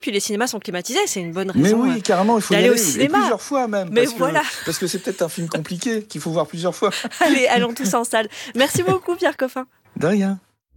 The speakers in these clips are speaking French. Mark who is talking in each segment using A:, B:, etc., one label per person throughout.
A: Puis les cinémas sont climatisés, c'est une bonne
B: Mais
A: raison
B: oui, carrément, il faut y
A: d'aller
B: aller.
A: au cinéma.
B: Et plusieurs fois même.
A: Mais
B: parce
A: voilà.
B: parce que c'est peut-être un film compliqué qu'il faut voir plusieurs fois.
A: Allez, allons tous en salle. Merci beaucoup, Pierre Coffin.
B: De rien.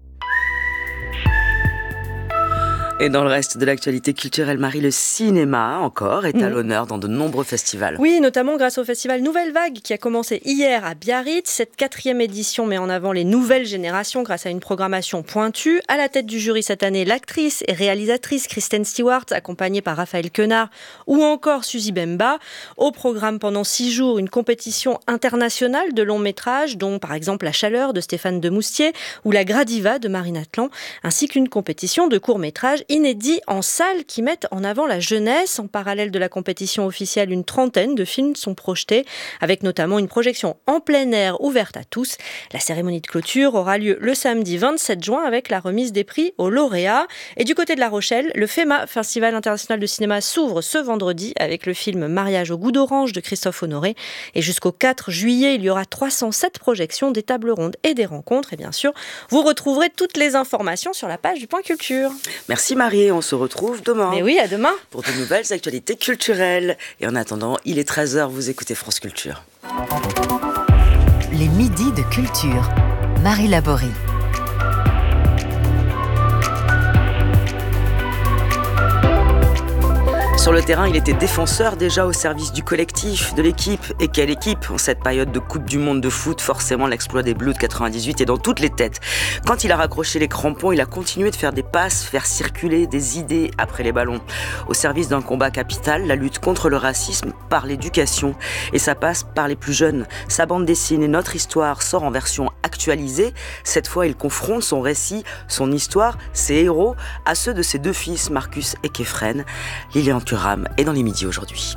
C: Et dans le reste de l'actualité culturelle, Marie, le cinéma, encore, est à l'honneur dans de nombreux festivals.
A: Oui, notamment grâce au festival Nouvelle Vague qui a commencé hier à Biarritz. Cette 4e édition met en avant les nouvelles générations grâce à une programmation pointue. À la tête du jury cette année, l'actrice et réalisatrice Kristen Stewart, accompagnée par Raphaël Quenard ou encore Suzy Bemba. Au programme pendant 6 jours, une compétition internationale de longs métrages, dont par exemple La Chaleur de Stéphane Demoustier ou La Gradiva de Marine Atlan, ainsi qu'une compétition de courts métrages inédits en salle qui mettent en avant la jeunesse. En parallèle de la compétition officielle, une trentaine de films sont projetés, avec notamment une projection en plein air ouverte à tous. La cérémonie de clôture aura lieu le samedi 27 juin avec la remise des prix aux lauréats. Et du côté de La Rochelle, le FEMA, Festival international de cinéma, s'ouvre ce vendredi avec le film Mariage au goût d'orange de Christophe Honoré. Et jusqu'au 4 juillet, il y aura 307 projections, des tables rondes et des rencontres. Et bien sûr, vous retrouverez toutes les informations sur la page du Point Culture.
C: Merci Marie, on se retrouve demain.
A: Mais oui, à demain.
C: Pour de nouvelles actualités culturelles. Et en attendant, il est 13h, vous écoutez France Culture.
D: Les midis de culture. Marie Laborie.
C: Sur le terrain, il était défenseur déjà au service du collectif, de l'équipe. Et quelle équipe en cette période de Coupe du Monde de foot, forcément l'exploit des Bleus de 98 est dans toutes les têtes. Quand il a raccroché les crampons, il a continué de faire des passes, faire circuler des idées après les ballons. Au service d'un combat capital, la lutte contre le racisme par l'éducation. Et ça passe par les plus jeunes. Sa bande dessinée Notre Histoire sort en version actualisée. Cette fois, il confronte son récit, son histoire, ses héros à ceux de ses 2 fils, Marcus et Kefren. Lilian Thuram est dans les midis aujourd'hui.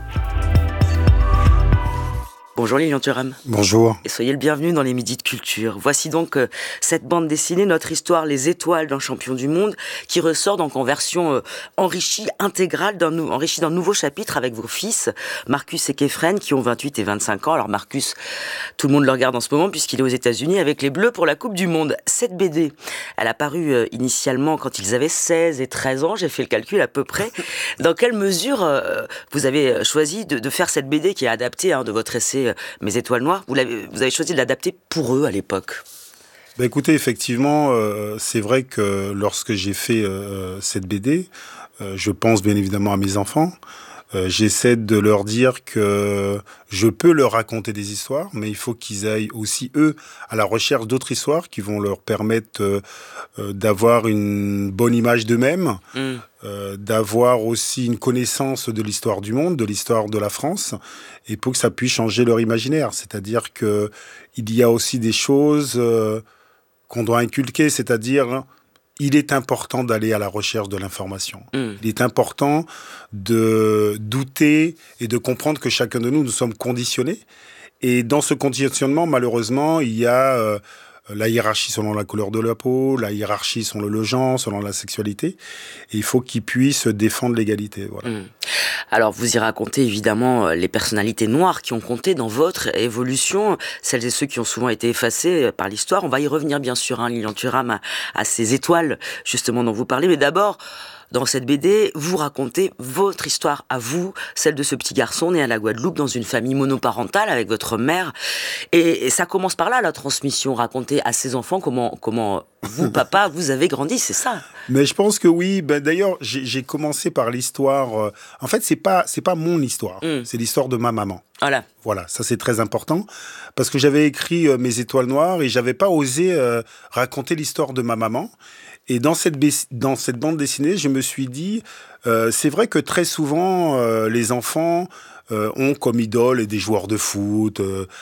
C: Bonjour Lilian Thuram.
E: Bonjour.
C: Et soyez le bienvenu dans les midis de culture. Voici donc cette bande dessinée, Notre Histoire, les étoiles d'un champion du monde, qui ressort donc en version enrichie, intégrale, enrichie d'un nouveau chapitre avec vos fils, Marcus et Kefren, qui ont 28 et 25 ans. Alors Marcus, tout le monde le regarde en ce moment puisqu'il est aux États-Unis avec les Bleus pour la Coupe du Monde. Cette BD, elle a paru initialement quand ils avaient 16 et 13 ans, j'ai fait le calcul à peu près. Dans quelle mesure vous avez choisi de faire cette BD qui est adaptée de votre essai Mes étoiles noires, vous avez choisi de l'adapter pour eux à l'époque?
E: Écoutez, effectivement, c'est vrai que lorsque j'ai fait cette BD, je pense bien évidemment à mes enfants. J'essaie de leur dire que je peux leur raconter des histoires, mais il faut qu'ils aillent aussi, eux, à la recherche d'autres histoires qui vont leur permettre d'avoir une bonne image d'eux-mêmes, d'avoir aussi une connaissance de l'histoire du monde, de l'histoire de la France, et pour que ça puisse changer leur imaginaire. C'est-à-dire qu'il y a aussi des choses qu'on doit inculquer, c'est-à-dire il est important d'aller à la recherche de l'information. Il est important de douter et de comprendre que chacun de nous sommes conditionnés. Et dans ce conditionnement, malheureusement, il y a la hiérarchie selon la couleur de la peau, la hiérarchie selon le genre, selon la sexualité. Et il faut qu'ils puissent défendre l'égalité. Voilà.
C: Alors, vous y racontez évidemment les personnalités noires qui ont compté dans votre évolution, celles et ceux qui ont souvent été effacés par l'histoire. On va y revenir bien sûr, Lilian Thuram, à ces étoiles justement dont vous parlez. Mais d'abord, dans cette BD, vous racontez votre histoire à vous, celle de ce petit garçon né à la Guadeloupe dans une famille monoparentale avec votre mère. Et ça commence par là, la transmission. Raconter à ses enfants comment vous, papa, vous avez grandi, c'est ça.
E: Mais je pense que oui. D'ailleurs, j'ai commencé par l'histoire. En fait, c'est pas mon histoire. C'est l'histoire de ma maman. Voilà, ça c'est très important parce que j'avais écrit Mes étoiles noires et j'avais pas osé raconter l'histoire de ma maman. Et dans cette bande dessinée, je me suis dit, c'est vrai que très souvent, les enfants ont comme idole des joueurs de foot,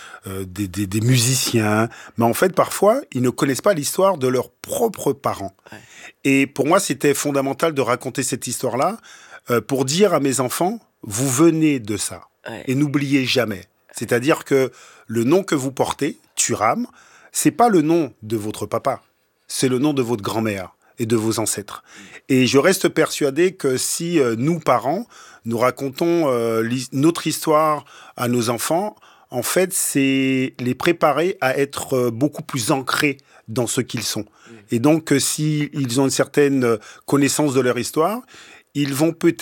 E: des musiciens. Mais en fait, parfois, ils ne connaissent pas l'histoire de leurs propres parents. Ouais. Et pour moi, c'était fondamental de raconter cette histoire-là pour dire à mes enfants, vous venez de ça. Ouais. Et n'oubliez jamais. C'est-à-dire que le nom que vous portez, Thuram, c'est pas le nom de votre papa. C'est le nom de votre grand-mère et de vos ancêtres. Et je reste persuadé que si nous, parents, nous racontons notre histoire à nos enfants, en fait, c'est les préparer à être beaucoup plus ancrés dans ce qu'ils sont. Et donc, s'ils ont une certaine connaissance de leur histoire, ils vont peut-être